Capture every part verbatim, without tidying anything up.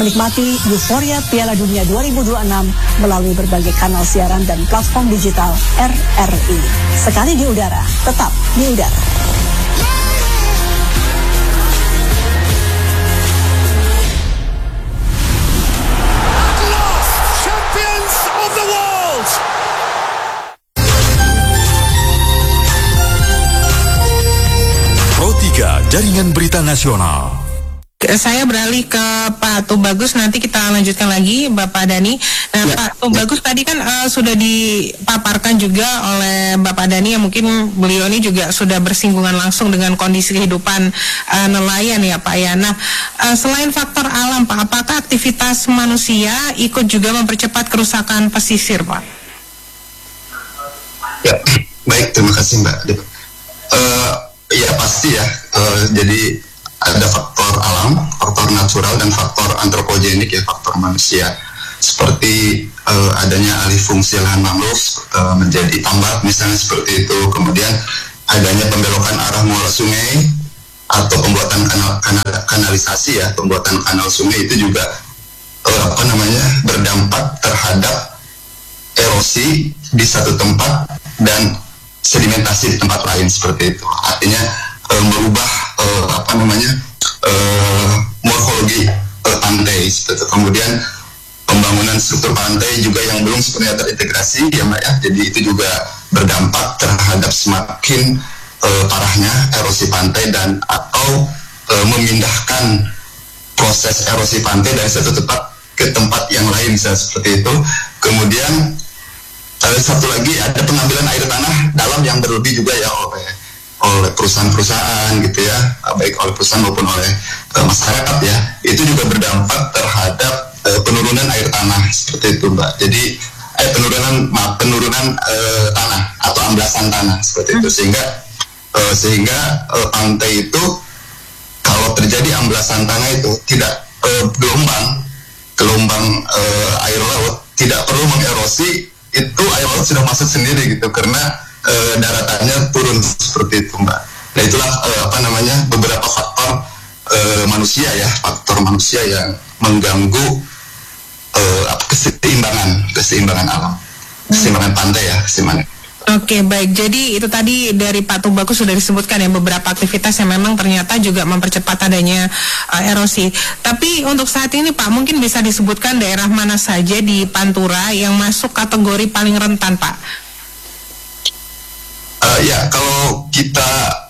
Menikmati euforia Piala Dunia dua ribu dua puluh enam melalui berbagai kanal siaran dan platform digital R R I. Sekali di udara, tetap di udara. Champions of the world. Pro tiga Jaringan Berita Nasional. Saya beralih ke Pak Tubagus, nanti kita lanjutkan lagi Bapak Dhani. Nah ya, Pak Tubagus ya. Tadi kan uh, sudah dipaparkan juga oleh Bapak Dhani, yang mungkin beliau ini juga sudah bersinggungan langsung dengan kondisi kehidupan uh, nelayan ya Pak ya. Nah uh, selain faktor alam Pak, apakah aktivitas manusia ikut juga mempercepat kerusakan pesisir Pak? Ya, baik, terima kasih Mbak. Uh, ya pasti ya, uh, jadi ada faktor alam, faktor natural, dan faktor antropogenik ya, faktor manusia. Seperti uh, adanya alih fungsi lahan mangrove uh, menjadi tambak misalnya, seperti itu. Kemudian adanya pembelokan arah muara sungai atau pembuatan kanal, kanal kanalisasi ya, pembuatan kanal sungai itu juga uh, apa namanya berdampak terhadap erosi di satu tempat dan sedimentasi di tempat lain, seperti itu. Artinya uh, merubah uh, apa namanya uh, morfologi uh, pantai, seperti itu. Kemudian pembangunan struktur pantai juga yang belum sepenuhnya terintegrasi ya Mbak ya, jadi itu juga berdampak terhadap semakin uh, parahnya erosi pantai dan atau uh, memindahkan proses erosi pantai dari satu tempat ke tempat yang lain, misalnya seperti itu. Kemudian uh, satu lagi ada pengambilan air tanah dalam yang berlebih juga ya oleh oleh perusahaan-perusahaan gitu ya, baik oleh perusahaan maupun oleh uh, masyarakat ya, itu juga berdampak terhadap uh, penurunan air tanah, seperti itu Mbak. Jadi eh, penurunan maaf, penurunan uh, tanah atau amblasan tanah, seperti itu, sehingga uh, sehingga uh, pantai itu kalau terjadi amblasan tanah itu tidak uh, gelombang gelombang uh, air laut tidak perlu mengerosi, itu air laut sudah masuk sendiri gitu, karena Uh, daratannya turun, seperti itu Mbak. Nah itulah uh, apa namanya beberapa faktor uh, manusia ya, faktor manusia yang mengganggu uh, keseimbangan keseimbangan alam, keseimbangan pantai ya, keseimbangan. Oke, baik. Jadi itu tadi dari Pak Tubagus sudah disebutkan ya beberapa aktivitas yang memang ternyata juga mempercepat adanya uh, erosi. Tapi untuk saat ini Pak, mungkin bisa disebutkan daerah mana saja di Pantura yang masuk kategori paling rentan Pak? Uh, ya, kalau kita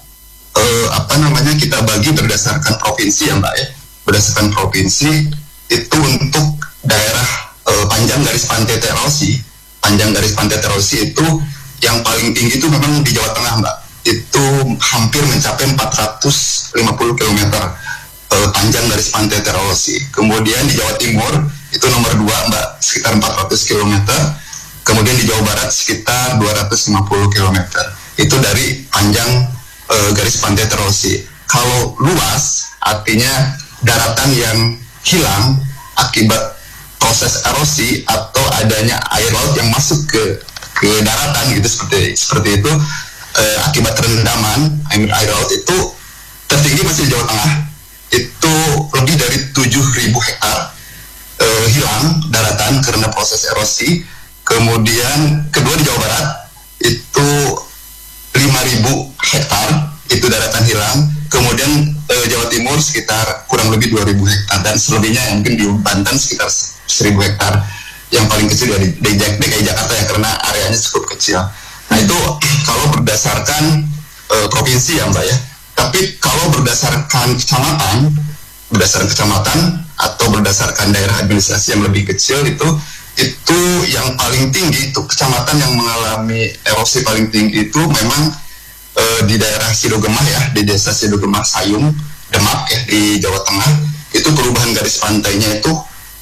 uh, apa namanya kita bagi berdasarkan provinsi ya Mbak ya, berdasarkan provinsi itu untuk daerah uh, panjang garis pantai terosi, panjang garis pantai terosi itu yang paling tinggi itu memang di Jawa Tengah Mbak, itu hampir mencapai empat ratus lima puluh kilometer uh, panjang garis pantai terosi. Kemudian di Jawa Timur itu nomor dua Mbak, sekitar empat ratus kilometer. Kemudian di Jawa Barat sekitar dua ratus lima puluh kilometer. Itu dari panjang e, garis pantai terosi. Kalau luas, artinya daratan yang hilang akibat proses erosi atau adanya air laut yang masuk ke ke daratan gitu, seperti seperti itu, e, akibat rendaman air, air laut itu tertinggi masih di Jawa Tengah. Itu lebih dari tujuh ribu hektar e, hilang daratan karena proses erosi. Kemudian kedua di Jawa Barat itu lima ribu hektar itu daratan hilang. Kemudian eh, Jawa Timur sekitar kurang lebih dua ribu hektar, dan selebihnya yang mungkin di Banten sekitar seribu hektar, yang paling kecil dari D K I Jakarta ya, karena areanya cukup kecil. Nah itu kalau berdasarkan eh, provinsi ya Mbak ya. Tapi kalau berdasarkan kecamatan, berdasarkan kecamatan atau berdasarkan daerah administrasi yang lebih kecil, itu itu yang paling tinggi, itu kecamatan yang mengalami erosi paling tinggi itu memang e, di daerah Sidogemah ya, di desa Sidogemah Sayung, Demak ya, di Jawa Tengah. Itu perubahan garis pantainya itu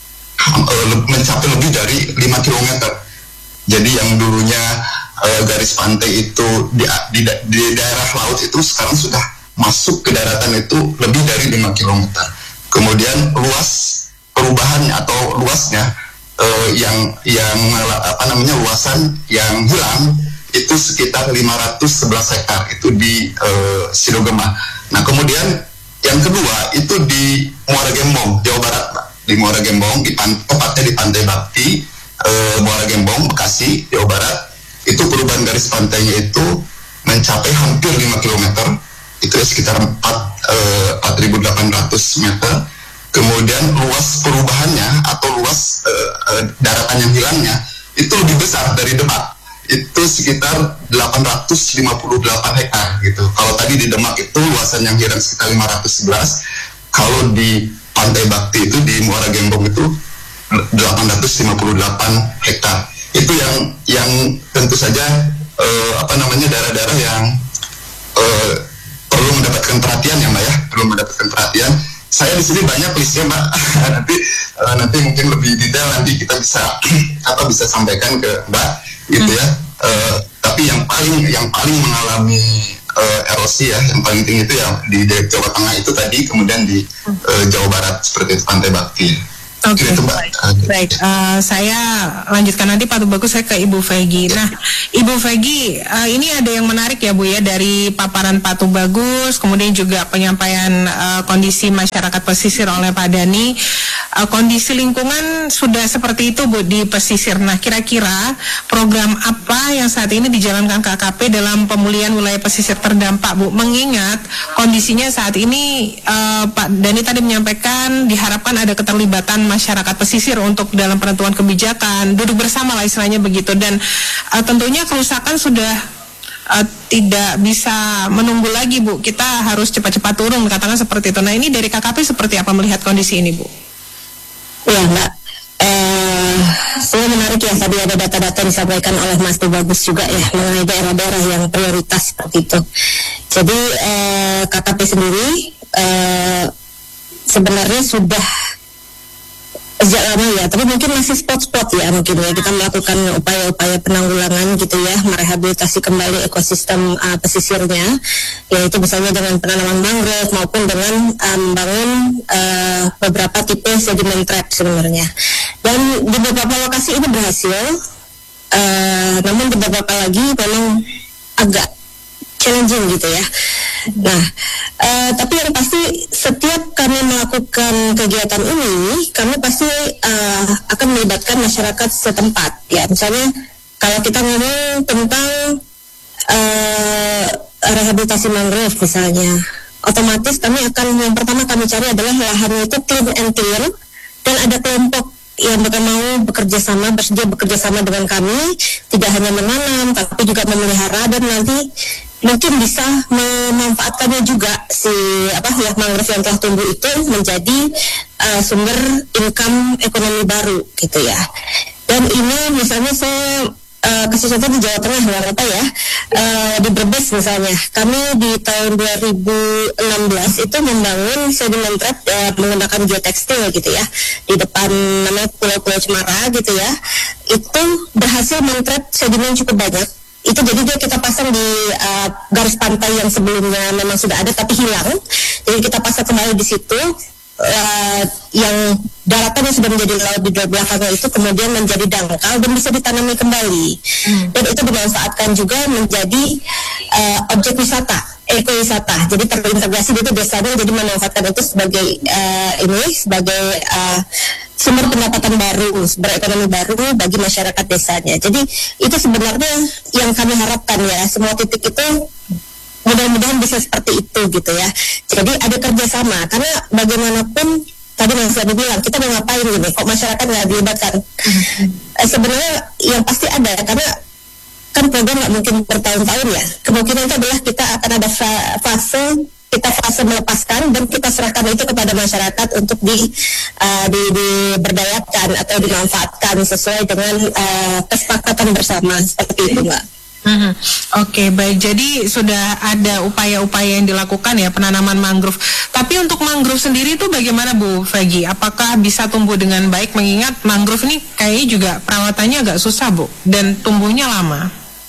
e, mencapai lebih dari lima kilometer. Jadi yang dulunya e, garis pantai itu di, di, di daerah laut itu sekarang sudah masuk ke daratan itu lebih dari lima kilometer. Kemudian luas perubahannya atau luasnya Uh, yang yang apa namanya luasan yang hilang itu sekitar lima ratus sebelas hektar itu di uh, Sidogemah. Nah kemudian yang kedua itu di Muara Gembong, Jawa Barat, Pak. di Muara Gembong, di pan, tepatnya di Pantai Bakti, uh, Muara Gembong, Bekasi, Jawa Barat. Itu perubahan garis pantainya itu mencapai hampir lima kilometer, itu ya sekitar empat ribu delapan ratus meter. Kemudian luas perubahannya atau luas uh, uh, daratan yang hilangnya itu lebih besar dari Demak, itu sekitar delapan ratus lima puluh delapan hektar gitu. Kalau tadi di Demak itu luasan yang hilang sekitar lima ratus sebelas, kalau di Pantai Bakti itu di Muara Gembong itu delapan ratus lima puluh delapan hektar. Itu yang yang tentu saja uh, apa namanya daerah-daerah yang uh, perlu mendapatkan perhatian ya Mbak ya, perlu mendapatkan perhatian. Saya di sini banyak listnya Mbak, nanti uh, nanti mungkin lebih detail nanti kita bisa apa bisa sampaikan ke Mbak gitu ya. Uh, tapi yang paling yang paling mengalami uh, erosi ya, yang paling tinggi itu ya di Jawa Tengah itu tadi, kemudian di uh, Jawa Barat seperti itu Pantai Bakti. Oke, okay. Baik. Uh, saya lanjutkan nanti Pak Tubagus, saya ke Ibu Vegi. Nah, Ibu Vegi, uh, ini ada yang menarik ya Bu ya dari paparan Pak Tubagus, kemudian juga penyampaian uh, kondisi masyarakat pesisir oleh Pak Dhani. Uh, kondisi lingkungan sudah seperti itu Bu di pesisir. Nah, kira-kira program apa yang saat ini dijalankan K K P dalam pemulihan wilayah pesisir terdampak Bu? Mengingat kondisinya saat ini uh, Pak Dhani tadi menyampaikan diharapkan ada keterlibatan masyarakat pesisir untuk dalam penentuan kebijakan, duduk bersama lah istilahnya begitu, dan uh, tentunya kerusakan sudah uh, tidak bisa menunggu lagi Bu, kita harus cepat-cepat turun, katakan seperti itu. Nah, ini dari K K P seperti apa melihat kondisi ini Bu? Ya Mbak, eh, saya menarik ya tadi ada data-data yang disampaikan oleh Mas Tubagus juga ya mengenai daerah-daerah yang prioritas seperti itu. Jadi eh, K K P sendiri eh, sebenarnya sudah sejak lama ya, tapi mungkin masih spot-spot ya mungkin ya kita melakukan upaya-upaya penanggulangan gitu ya, merehabilitasi kembali ekosistem uh, pesisirnya, yaitu misalnya dengan penanaman mangrove maupun dengan membangun um, uh, beberapa tipe sediment trap sebenarnya. Dan di beberapa lokasi ini berhasil, uh, namun di beberapa lagi memang agak challenging gitu ya. Nah, uh, tapi yang pasti setiap kami melakukan kegiatan ini, kami pasti uh, akan melibatkan masyarakat setempat. Ya, misalnya kalau kita ngomong tentang uh, rehabilitasi mangrove misalnya, otomatis kami akan yang pertama kami cari adalah lahannya itu clean and clear, dan ada kelompok yang mereka mau bekerja sama, bersedia bekerja sama dengan kami, tidak hanya menanam, tapi juga memelihara, dan nanti mungkin bisa memanfaatkannya juga si apa ya mangrove yang telah tumbuh itu menjadi uh, sumber income ekonomi baru gitu ya. Dan ini misalnya saya uh, kasih contoh di Jawa Tengah ya apa ya, uh, di Brebes misalnya, kami di tahun dua ribu enam belas itu membangun sediment trap uh, menggunakan geotekstil gitu ya di depan namanya Pulau-Pulau Cemara gitu ya. Itu berhasil men-trap sedimen cukup banyak. Itu jadi dia kita pasang di uh, garis pantai yang sebelumnya memang sudah ada tapi hilang. Jadi kita pasang kembali di situ, uh, yang daratan yang sudah menjadi laut di belakangnya itu kemudian menjadi dangkal dan bisa ditanami kembali. Hmm. Dan itu dimanfaatkan juga menjadi uh, objek wisata, ekowisata. Jadi terintegrasi gitu desanya, jadi memanfaatkan itu sebagai uh, ini sebagai uh, sumber pendapatan baru, sumber ekonomi baru bagi masyarakat desanya. Jadi itu sebenarnya yang kami harapkan ya, semua titik itu mudah-mudahan bisa seperti itu gitu ya. Jadi ada kerjasama, karena bagaimanapun tadi Mas Dhani bilang kita mau ngapain gini, kok masyarakat nggak dilibatkan? Mm-hmm. Eh, sebenarnya yang pasti ada, karena kan program nggak mungkin bertahun-tahun ya. Kemungkinan itu adalah kita akan ada fase kita fase melepaskan dan kita serahkan itu kepada masyarakat untuk di, uh, di diberdayakan atau dimanfaatkan sesuai dengan uh, kesepakatan bersama seperti itu Mbak. Mm-hmm. Oke, okay, baik. Jadi sudah ada upaya-upaya yang dilakukan ya penanaman mangrove. Tapi untuk mangrove sendiri itu bagaimana Bu Vegi? Apakah bisa tumbuh dengan baik mengingat mangrove ini kayaknya juga perawatannya agak susah Bu dan tumbuhnya lama?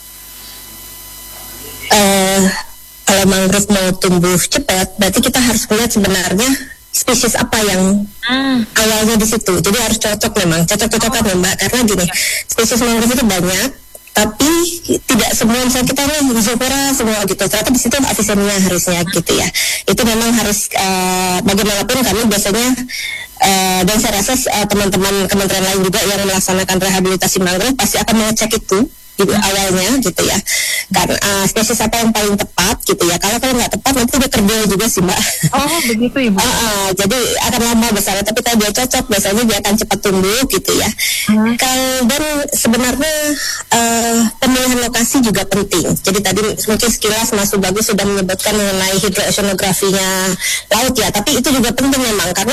Uh, Kalau mangrove mau tumbuh cepat, berarti kita harus melihat sebenarnya spesies apa yang hmm. awalnya di situ. Jadi harus cocok memang, cocok-cocokan ya Mbak. Karena gini, spesies mangrove itu banyak, tapi tidak semua misalnya kita nih Rhizopora semua gitu. Ternyata di situ Avicennia harusnya gitu ya. Itu memang harus uh, bagaimanapun kami biasanya Uh, dan saya rasa uh, teman-teman kementerian lain juga yang melaksanakan rehabilitasi mangrove pasti akan mengecek itu gitu, awalnya gitu ya, karena uh, spesies apa yang paling tepat gitu ya. Kalau kalau nggak tepat nanti dia kerdil juga sih Mbak. Oh begitu Ibu. uh, uh, jadi akan lama besarnya, tapi kalau dia cocok biasanya dia akan cepat tumbuh gitu ya. Hmm. Kalau dan sebenarnya uh, pemilihan lokasi juga penting. Jadi tadi mungkin sekilas Mas Bagus sudah menyebutkan mengenai hidrooceanografinya laut ya, tapi itu juga penting memang karena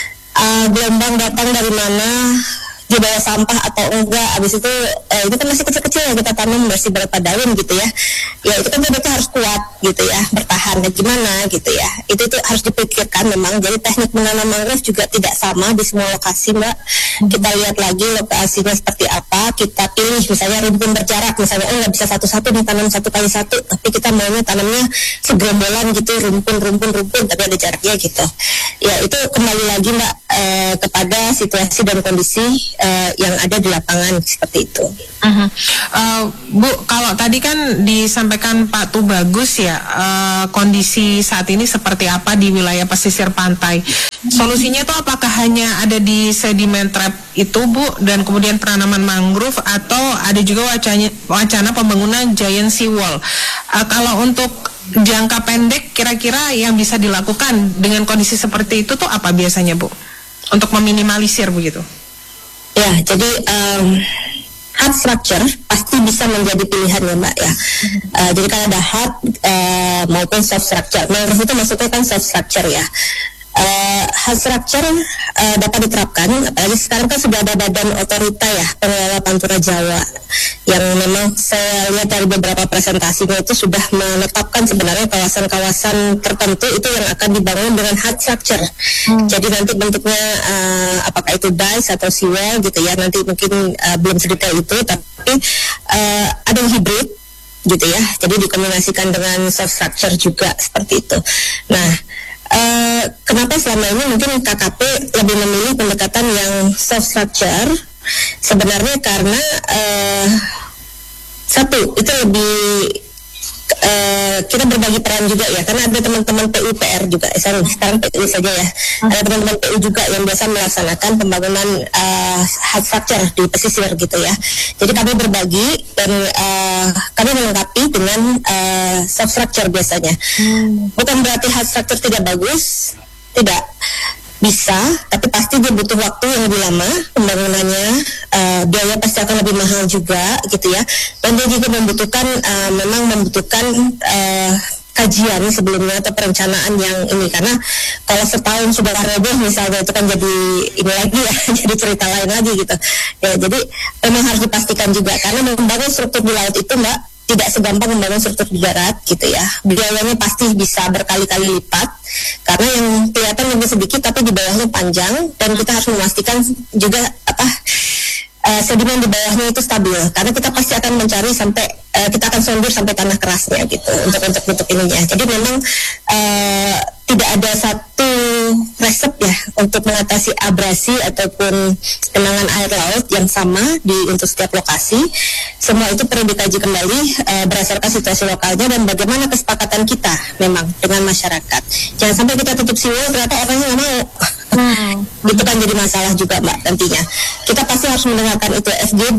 uh, gelombang datang dari mana, di bawah sampah atau enggak, habis itu eh, itu kan masih kecil-kecil ya, kita tanam bersih berapa daun gitu ya, ya itu kan berarti harus kuat gitu ya, bertahan dan gimana gitu ya, itu itu harus dipikirkan memang. Jadi teknik menanam mangrove juga tidak sama di semua lokasi Mbak. Kita lihat lagi lokasinya seperti apa, kita pilih misalnya rumpun berjarak, misalnya oh nggak bisa satu-satu nih tanam satu kali satu, tapi kita maunya tanamnya segerombolan gitu, rumpun-rumpun-rumpun tapi ada jaraknya gitu ya. Itu kembali lagi Mbak eh, kepada situasi dan kondisi Uh, yang ada di lapangan seperti itu. Uh-huh. Uh, Bu, kalau tadi kan disampaikan Pak Tubagus ya, uh, kondisi saat ini seperti apa di wilayah pesisir pantai. Solusinya itu apakah hanya ada di sedimen trap itu Bu, dan kemudian penanaman mangrove, atau ada juga wacana, wacana pembangunan giant sea wall? Uh, kalau untuk jangka pendek kira-kira yang bisa dilakukan dengan kondisi seperti itu tuh apa biasanya Bu? Untuk meminimalisir begitu. Ya, jadi um, hard structure pasti bisa menjadi pilihan ya Mbak ya. Uh, jadi kalau ada hard uh, maupun soft structure, mangrove itu maksudnya kan soft structure ya. Uh, hard structure uh, dapat diterapkan, apalagi sekarang kan sudah ada badan otorita ya, pengelola Pantura Jawa, yang memang saya lihat dari beberapa presentasinya itu sudah menetapkan sebenarnya kawasan-kawasan tertentu itu yang akan dibangun dengan hard structure. Hmm. Jadi nanti bentuknya uh, apakah itu dice atau seawall gitu ya, nanti mungkin uh, belum sedetail itu, tapi uh, ada yang hybrid gitu ya, jadi dikombinasikan dengan soft structure juga seperti itu. Nah, Uh, kenapa selama ini mungkin K K P lebih memilih pendekatan yang soft structure? Sebenarnya karena uh, satu, itu lebih uh, kita berbagi peran juga ya, karena ada teman-teman P U P R juga, eh, sekarang P U saja ya, hmm. ada teman-teman P U juga yang biasa melaksanakan pembangunan uh, hard structure di pesisir gitu ya. Jadi kami berbagi dan uh, kami melengkapi dengan uh, soft structure biasanya. Hmm. Bukan berarti hard structure tidak bagus, tidak bisa, tapi pasti dia butuh waktu yang lebih lama pembangunannya, uh, biaya pasti akan lebih mahal juga gitu ya, dan dia juga membutuhkan uh, memang membutuhkan uh, kajian sebelumnya atau perencanaan yang ini, karena kalau setahun sudah roboh misalnya itu kan jadi ini lagi ya, jadi cerita lain lagi gitu ya. Jadi memang harus dipastikan juga, karena membangun struktur di laut itu Mbak tidak segampang membangun struktur di darat gitu ya, biayanya pasti bisa berkali-kali lipat karena yang kelihatan lebih sedikit tapi di bawahnya panjang, dan kita harus memastikan juga apa Uh, sedimen di bawahnya itu stabil, karena kita pasti akan mencari sampai uh, kita akan sondir sampai tanah kerasnya gitu untuk untuk bentuk ininya. Jadi memang uh, tidak ada satu resep ya untuk mengatasi abrasi ataupun genangan air laut yang sama di untuk setiap lokasi. Semua itu perlu dikaji kembali uh, berdasarkan situasi lokalnya dan bagaimana kesepakatan kita memang dengan masyarakat. Jangan sampai kita tutup siwal ternyata orangnya nggak mau. Hmm. Itu kan jadi masalah juga Mbak nantinya. Kita pasti harus mendengarkan itu F G D,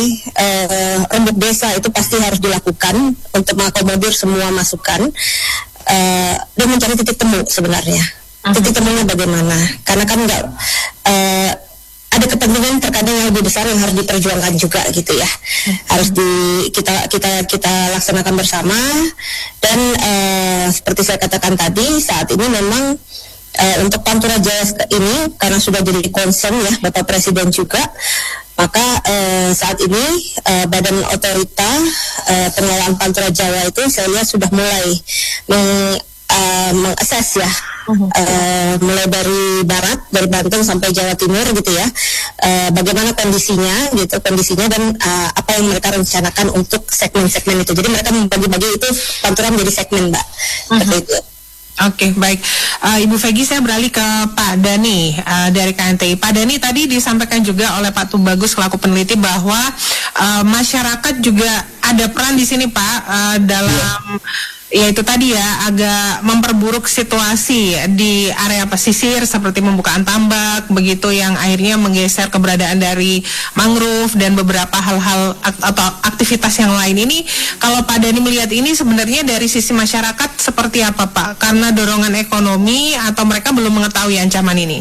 eh, rembuk desa itu pasti harus dilakukan untuk mengakomodir semua masukan eh, dan mencari titik temu sebenarnya. Uh-huh. Titik temunya bagaimana? Karena kan enggak eh, ada kepentingan terkadang yang lebih besar yang harus diperjuangkan juga gitu ya. Uh-huh. Harus di kita kita kita laksanakan bersama, dan eh, seperti saya katakan tadi, saat ini memang Uh, untuk Pantura Jawa ini karena sudah jadi concern ya Bapak Presiden juga, maka uh, saat ini uh, Badan Otorita uh, Pengelolaan Pantura Jawa itu saya lihat sudah mulai meng, uh, mengakses ya, uh-huh. uh, mulai dari barat, dari Banten sampai Jawa Timur gitu ya, uh, bagaimana kondisinya gitu kondisinya dan uh, apa yang mereka rencanakan untuk segmen-segmen itu. Jadi mereka membagi-bagi itu Pantura menjadi segmen Mbak, uh-huh. seperti itu. Oke, okay, baik. Uh, Ibu Vegi, saya beralih ke Pak Dhani uh, dari K N T I. Pak Dhani, tadi disampaikan juga oleh Pak Tubagus selaku peneliti bahwa uh, masyarakat juga ada peran di sini Pak uh, dalam ya itu tadi ya agak memperburuk situasi di area pesisir seperti pembukaan tambak begitu yang akhirnya menggeser keberadaan dari mangrove dan beberapa hal-hal ak- atau aktivitas yang lain ini. Kalau Pak Dhani melihat ini sebenarnya dari sisi masyarakat seperti apa Pak? Karena dorongan ekonomi atau mereka belum mengetahui ancaman ini?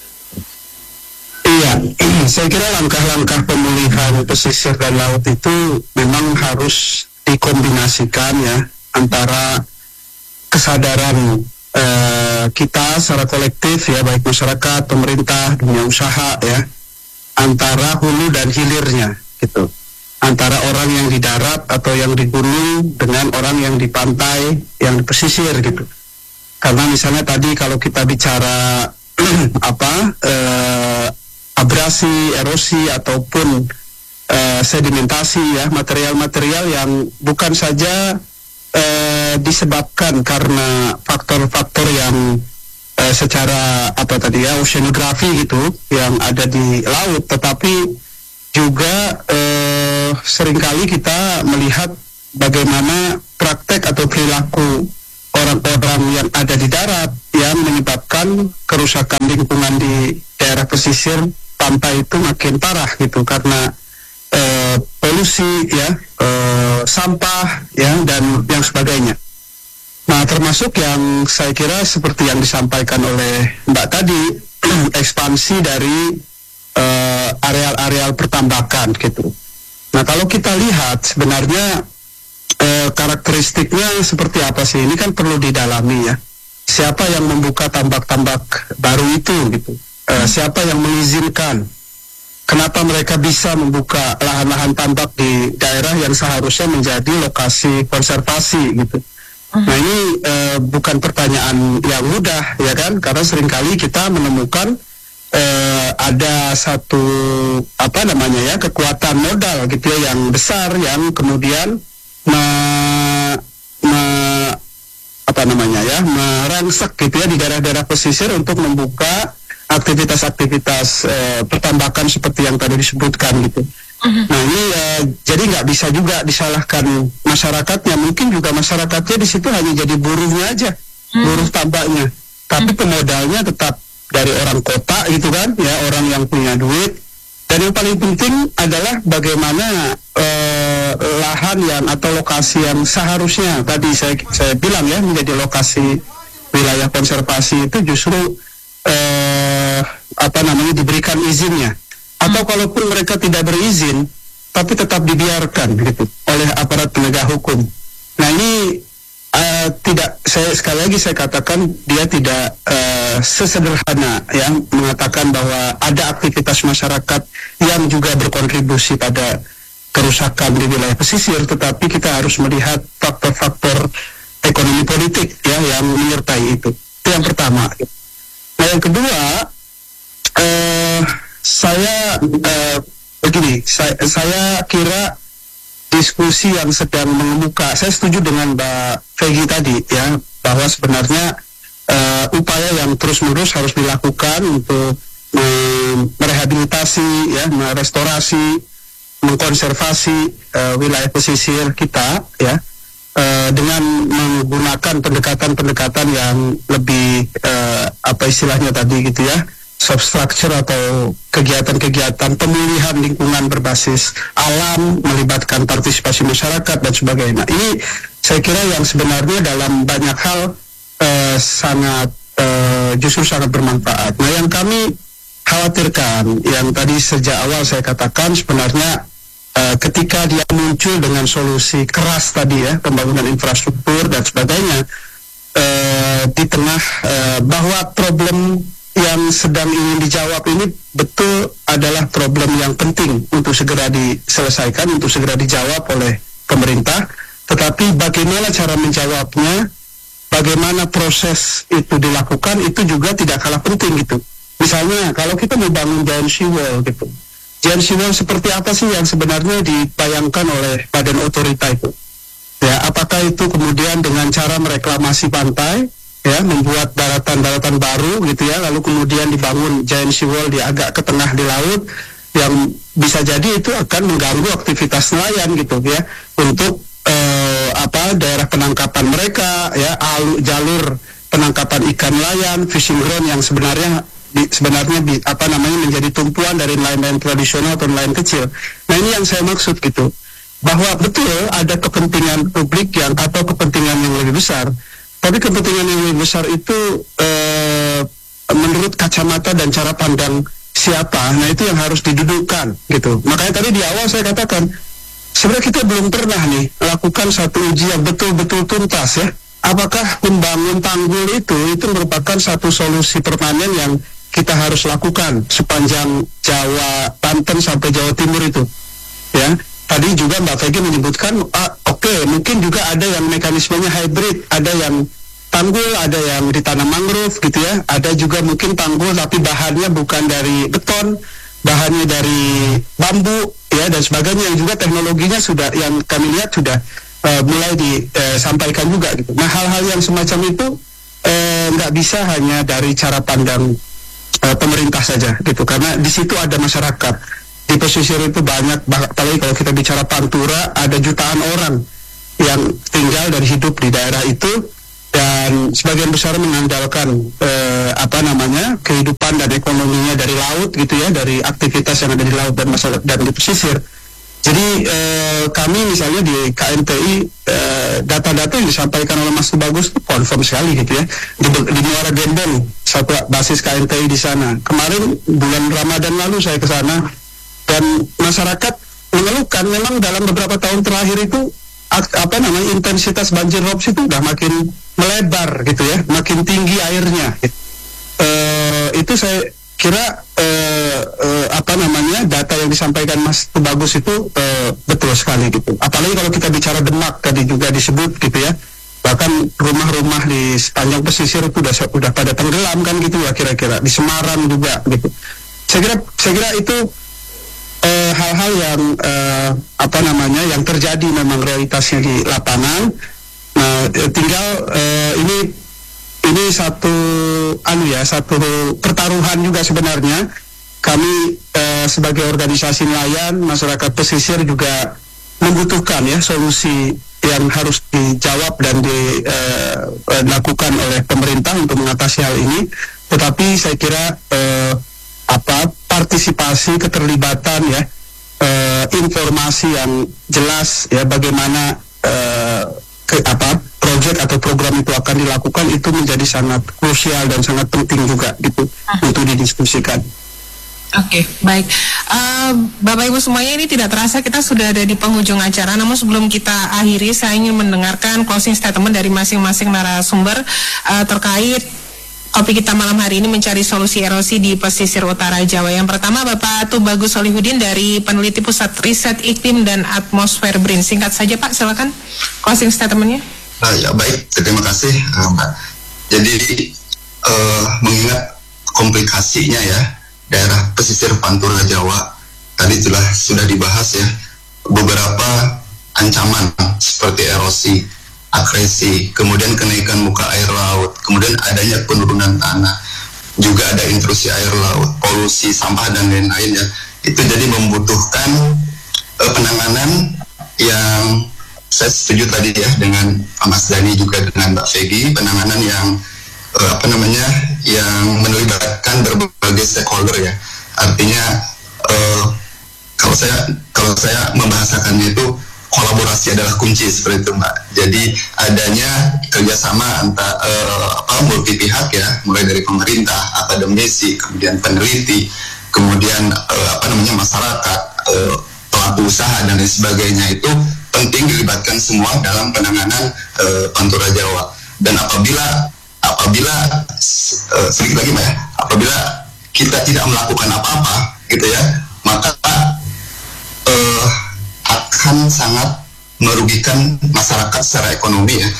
Iya, saya kira langkah-langkah pemulihan pesisir dan laut itu memang harus dikombinasikan ya antara kesadaran uh, kita secara kolektif ya, baik masyarakat, pemerintah, dunia usaha ya, antara hulu dan hilirnya gitu, antara orang yang di darat atau yang di gunung dengan orang yang di pantai, yang di pesisir gitu. Karena misalnya tadi kalau kita bicara apa uh, abrasi, erosi ataupun uh, sedimentasi ya, material-material yang bukan saja uh, disebabkan karena faktor-faktor yang uh, secara apa tadi ya, oceanografi gitu yang ada di laut, tetapi juga uh, seringkali kita melihat bagaimana praktek atau perilaku orang-orang yang ada di darat yang menyebabkan kerusakan lingkungan di daerah pesisir pantai itu makin parah gitu, karena uh, polusi ya, uh, sampah ya, dan yang sebagainya. Nah, termasuk yang saya kira seperti yang disampaikan oleh Mbak tadi, ekspansi dari uh, areal-areal pertambakan gitu. Nah, kalau kita lihat sebenarnya uh, karakteristiknya seperti apa sih, ini kan perlu didalami ya. Siapa yang membuka tambak-tambak baru itu gitu? Uh, siapa yang mengizinkan? Kenapa mereka bisa membuka lahan-lahan tambak di daerah yang seharusnya menjadi lokasi konservasi gitu? Uh-huh. Nah ini uh, bukan pertanyaan yang mudah ya kan? Karena seringkali kita menemukan uh, ada satu apa namanya ya, kekuatan modal gitu ya yang besar yang kemudian me, me, apa namanya ya merangsek gitu ya di daerah-daerah pesisir untuk membuka aktivitas-aktivitas uh, pertambakan seperti yang tadi disebutkan gitu. Uh-huh. Nah ini uh, jadi nggak bisa juga disalahkan masyarakatnya. Mungkin juga masyarakatnya di situ hanya jadi buruhnya aja, uh-huh. buruh tambaknya. Tapi uh-huh. pemodalnya tetap dari orang kota gitu kan, ya orang yang punya duit. Dan yang paling penting adalah bagaimana uh, lahan yang atau lokasi yang seharusnya tadi saya saya bilang ya menjadi lokasi wilayah konservasi itu justru Eh, apa namanya diberikan izinnya, atau kalaupun mereka tidak berizin tapi tetap dibiarkan gitu oleh aparat penegak hukum. Nah ini uh, tidak, saya sekali lagi saya katakan dia tidak uh, sesederhana yang mengatakan bahwa ada aktivitas masyarakat yang juga berkontribusi pada kerusakan di wilayah pesisir, tetapi kita harus melihat faktor-faktor ekonomi politik ya yang menyertai itu. Itu yang pertama. Nah yang kedua, eh, saya eh, begini, saya, saya kira diskusi yang sedang mengemuka, saya setuju dengan Mbak Peggy tadi ya, bahwa sebenarnya eh, upaya yang terus-menerus harus dilakukan untuk eh, merehabilitasi, ya, merestorasi, mengkonservasi eh, wilayah pesisir kita, ya. Uh, dengan menggunakan pendekatan-pendekatan yang lebih uh, apa istilahnya tadi gitu ya, soft structure atau kegiatan-kegiatan pemulihan lingkungan berbasis alam, melibatkan partisipasi masyarakat dan sebagainya. Ini saya kira yang sebenarnya dalam banyak hal uh, sangat uh, justru sangat bermanfaat. Nah yang kami khawatirkan, yang tadi sejak awal saya katakan sebenarnya Uh, ketika dia muncul dengan solusi keras tadi ya, pembangunan infrastruktur dan sebagainya, uh, di tengah uh, bahwa problem yang sedang ingin dijawab ini betul adalah problem yang penting untuk segera diselesaikan, untuk segera dijawab oleh pemerintah, tetapi bagaimana cara menjawabnya, bagaimana proses itu dilakukan, itu juga tidak kalah penting gitu. Misalnya kalau kita mau bangun giant seawall gitu, giant seawall seperti apa sih yang sebenarnya dibayangkan oleh badan otorita itu? Ya, apakah itu kemudian dengan cara mereklamasi pantai, ya, membuat daratan-daratan baru gitu ya, lalu kemudian dibangun giant seawall di agak ke tengah di laut, yang bisa jadi itu akan mengganggu aktivitas nelayan gitu ya, untuk uh, apa daerah penangkapan mereka, ya, alu, jalur penangkapan ikan nelayan, fishing ground yang sebenarnya di, sebenarnya di, apa namanya menjadi tumpuan dari nelayan-nelayan tradisional atau nelayan kecil. Nah, ini yang saya maksud gitu, bahwa betul ada kepentingan publik yang atau kepentingan yang lebih besar, tapi kepentingan yang lebih besar itu eh, menurut kacamata dan cara pandang siapa, nah itu yang harus didudukkan gitu. Makanya tadi di awal saya katakan, sebenarnya kita belum pernah nih lakukan satu uji yang betul-betul tuntas ya. Apakah membangun tanggul itu itu merupakan satu solusi permanen yang kita harus lakukan sepanjang Jawa, Banten sampai Jawa Timur itu, ya. Tadi juga Mbak Fegi menyebutkan, ah, oke, okay, mungkin juga ada yang mekanismenya hybrid, ada yang tanggul, ada yang ditanam mangrove gitu ya, ada juga mungkin tanggul tapi bahannya bukan dari beton, bahannya dari bambu ya dan sebagainya, yang juga teknologinya sudah, yang kami lihat sudah uh, mulai disampaikan uh, juga gitu. Nah, hal-hal yang semacam itu nggak uh, bisa hanya dari cara pandang uh, pemerintah saja gitu, karena di situ ada masyarakat. Di pesisir itu banyak, apalagi kalau kita bicara Pantura, ada jutaan orang yang tinggal dan hidup di daerah itu, dan sebagian besar mengandalkan eh, apa namanya kehidupan dan ekonominya dari laut gitu ya, dari aktivitas yang ada di laut dan masalah dan di pesisir. Jadi eh, kami misalnya di K N T I, eh, data-data yang disampaikan oleh Mas Tubagus itu confirm sekali gitu ya. Di, di Muara Gembong, satu basis K N T I di sana. Kemarin bulan Ramadan lalu saya ke sana, dan masyarakat mengeluhkan memang dalam beberapa tahun terakhir itu apa namanya intensitas banjir rob itu udah makin melebar gitu ya, makin tinggi airnya. E, itu saya kira e, e, apa namanya data yang disampaikan Mas Tubagus itu e, betul sekali gitu. Apalagi kalau kita bicara Demak tadi juga disebut gitu ya, bahkan rumah-rumah di sepanjang pesisir itu udah udah pada tenggelam kan gitu ya kira-kira, di Semarang juga gitu. Saya kira saya kira itu Uh, hal-hal yang uh, apa namanya yang terjadi memang realitasnya di lapangan. Nah, tinggal uh, ini ini satu anu ya satu pertaruhan juga sebenarnya. Kami uh, sebagai organisasi nelayan, masyarakat pesisir juga membutuhkan ya solusi yang harus dijawab dan dilakukan uh, oleh pemerintah untuk mengatasi hal ini. Tetapi saya kira uh, apa partisipasi, keterlibatan ya, e, informasi yang jelas ya bagaimana e, ke, apa proyek atau program itu akan dilakukan itu menjadi sangat krusial dan sangat penting juga gitu ah. untuk didiskusikan. Oke, okay, baik. Uh, Bapak Ibu semuanya, ini tidak terasa kita sudah ada di penghujung acara. Namun sebelum kita akhiri, saya ingin mendengarkan closing statement dari masing-masing narasumber uh, terkait topik kita malam hari ini, mencari solusi erosi di pesisir utara Jawa. Yang pertama Bapak Tubagus Solihudin dari peneliti Pusat Riset Iklim dan Atmosfer B R I N. Singkat saja Pak, silakan closing statementnya. Nah, ya baik, terima kasih Mbak. Jadi uh, mengingat komplikasinya ya daerah pesisir Pantura Jawa, tadi telah sudah dibahas ya beberapa ancaman seperti erosi, akresi, kemudian kenaikan muka air laut, kemudian adanya penurunan tanah, juga ada intrusi air laut, polusi, sampah dan lain-lain ya. Itu jadi membutuhkan uh, penanganan yang saya setuju tadi ya dengan Mas Dani juga dengan Mbak Fegi, penanganan yang uh, apa namanya yang melibatkan berbagai stakeholder ya. Artinya uh, kalau saya kalau saya membahasakannya itu kolaborasi adalah kunci seperti itu Mbak. Jadi adanya kerjasama antara uh, apa multi pihak ya, mulai dari pemerintah, akademisi, kemudian peneliti, kemudian uh, apa namanya masyarakat, uh, pelaku usaha dan lain sebagainya, itu penting dilibatkan semua dalam penanganan uh, Pantura Jawa. Dan apabila apabila uh, sedikit lagi Mbak ya, apabila kita tidak melakukan apa-apa gitu ya, maka uh, akan sangat merugikan masyarakat secara ekonomi ya.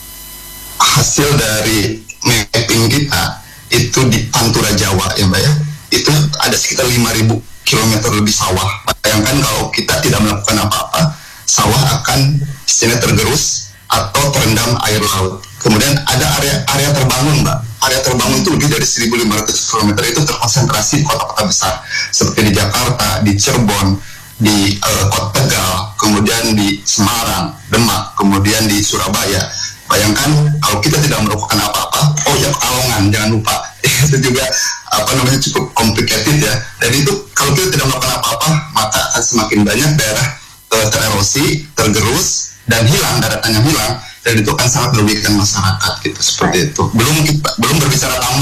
Hasil dari mapping kita itu di Pantura Jawa ya Mbak ya, itu ada sekitar lima ribu kilometer lebih sawah. Bayangkan kalau kita tidak melakukan apa-apa, sawah akan istilahnya tergerus atau terendam air laut. Kemudian ada area area terbangun Mbak. Area terbangun itu lebih dari seribu lima ratus kilometer, itu terkonsentrasi di kota-kota besar seperti di Jakarta, di Cirebon, di uh, Kota Tegal, kemudian di Semarang, Demak, kemudian di Surabaya. Bayangkan kalau kita tidak melakukan apa-apa, oh ya Pekalongan jangan lupa, itu juga apa namanya cukup complicated ya. Dan itu kalau kita tidak melakukan apa-apa, maka akan semakin banyak daerah uh, tererosi, tergerus, dan hilang, daratanya hilang, dan itu akan sangat merugikan masyarakat gitu seperti itu. Belum kita, belum berbicara